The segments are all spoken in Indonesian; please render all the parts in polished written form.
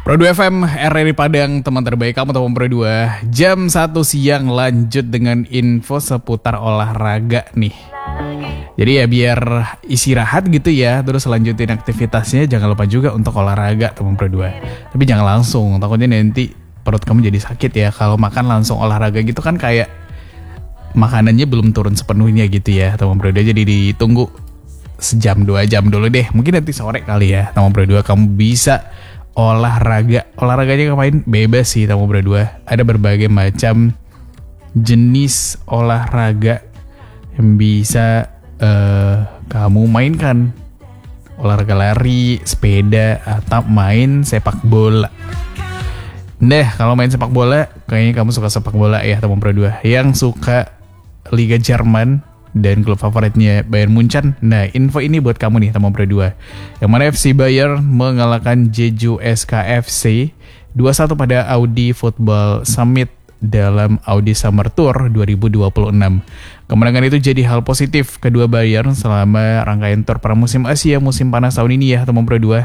Pro 2 FM, RRI Padang, teman terbaik kamu teman Pro 2. Jam 1 siang lanjut dengan info seputar olahraga nih. Jadi ya biar istirahat gitu ya, terus lanjutin aktivitasnya. Jangan lupa juga untuk olahraga teman Pro 2. Tapi jangan langsung, takutnya nanti perut kamu jadi sakit ya. Kalau makan langsung olahraga gitu kan kayak makanannya belum turun sepenuhnya gitu ya teman Pro 2. Jadi ditunggu sejam 2 jam dulu deh. Mungkin nanti sore kali ya teman Pro 2 kamu bisa olahraganya ngapain bebas sih tamu berdua. Ada berbagai macam jenis olahraga yang bisa kamu mainkan. Olahraga lari, sepeda, atau main sepak bola. Nah, kalau main sepak bola, kayaknya kamu suka sepak bola ya tamu berdua. Yang suka Liga Jerman dan klub favoritnya Bayern Munchen. Nah, info ini buat kamu nih teman Pro 2. Yang mana FC Bayern mengalahkan Jeju SKFC 2-1 pada Audi Football Summit dalam Audi Summer Tour 2026. Kemenangan itu jadi hal positif kedua Bayern selama rangkaian tur pramusim Asia musim panas tahun ini ya teman Pro 2.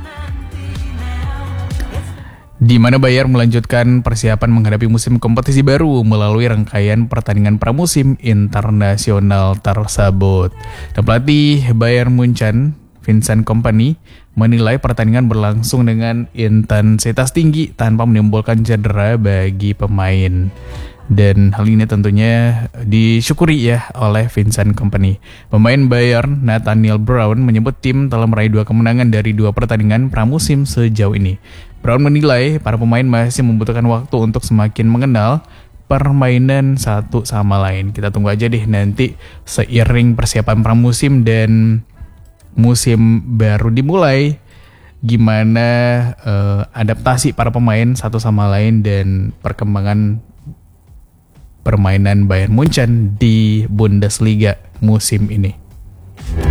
Di mana Bayern melanjutkan persiapan menghadapi musim kompetisi baru melalui rangkaian pertandingan pramusim internasional tersebut. Dan pelatih Bayern Munchen, Vincent Kompany, menilai pertandingan berlangsung dengan intensitas tinggi tanpa menimbulkan cedera bagi pemain. Dan hal ini tentunya disyukuri ya oleh Vincent Kompany. Pemain Bayern, Nathaniel Brown, menyebut tim telah meraih 2 kemenangan dari 2 pertandingan pramusim sejauh ini. Brown menilai para pemain masih membutuhkan waktu untuk semakin mengenal permainan satu sama lain. Kita tunggu aja deh nanti seiring persiapan pramusim dan musim baru dimulai, gimana adaptasi para pemain satu sama lain dan perkembangan permainan Bayern Munchen di Bundesliga musim ini.